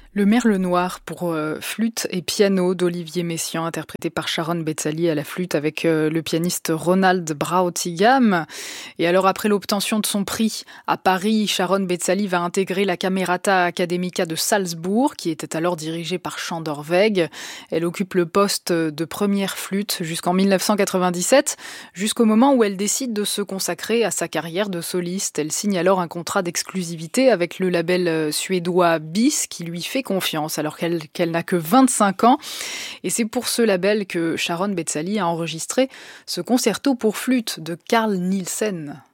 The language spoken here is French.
Le Merle noir pour flûte et piano d'Olivier Messiaen, interprété par Sharon Betzali à la flûte avec le pianiste Ronald Brautigam. Et alors après l'obtention de son prix à Paris, Sharon Betzali va intégrer la Camerata Academica de Salzbourg, qui était alors dirigée par Sándor Weg. Elle occupe le poste de première flûte jusqu'en 1997, jusqu'au moment où elle décide de se consacrer à sa carrière de soliste. Elle signe alors un contrat d'exclusivité avec le label suédois BIS, qui lui fait confiance alors qu'elle n'a que 25 ans. Et c'est pour ce label que Sharon Betzali a enregistré ce concerto pour flûte de Carl Nielsen.